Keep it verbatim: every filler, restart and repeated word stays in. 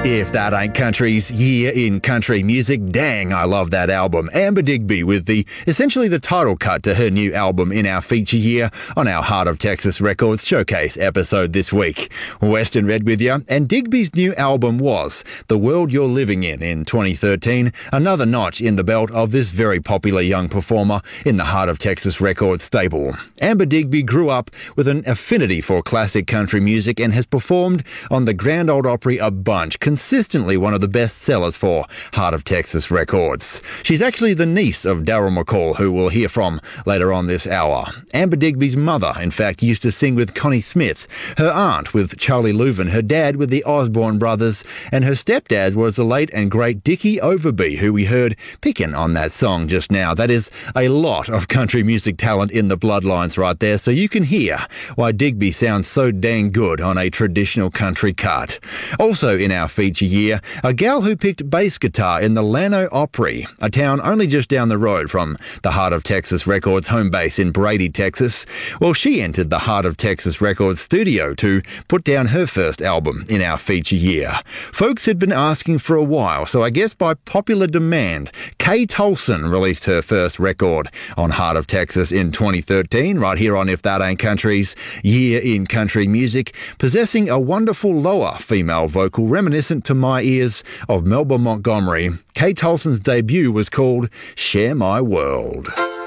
If That Ain't Country's Year in Country Music, dang, I love that album. Amber Digby with the essentially the title cut to her new album in our feature year on our Heart of Texas Records Showcase episode this week. Western Red with you, and Digby's new album was The World You're Living In in twenty thirteen, another notch in the belt of this very popular young performer in the Heart of Texas Records stable. Amber Digby grew up with an affinity for classic country music and has performed on the Grand Ole Opry a bunch, consistently one of the best sellers for Heart of Texas Records. She's actually the niece of Daryl McCall, who we'll hear from later on this hour. Amber Digby's mother, in fact, used to sing with Connie Smith, her aunt with Charlie Louvin, her dad with the Osborne Brothers, and her stepdad was the late and great Dickie Overby, who we heard picking on that song just now. That is a lot of country music talent in the bloodlines right there, so you can hear why Digby sounds so dang good on a traditional country cut. Also in our feature year, a gal who picked bass guitar in the Llano Opry, a town only just down the road from the Heart of Texas Records home base in Brady, Texas. Well, she entered the Heart of Texas Records studio to put down her first album in our feature year. Folks had been asking for a while, so I guess by popular demand, Kay Tolson released her first record on Heart of Texas in twenty thirteen, right here on If That Ain't Country's Year in Country Music, possessing a wonderful lower female vocal reminiscent to my ears of Melba Montgomery. Kay Tolson's debut was called Share My World.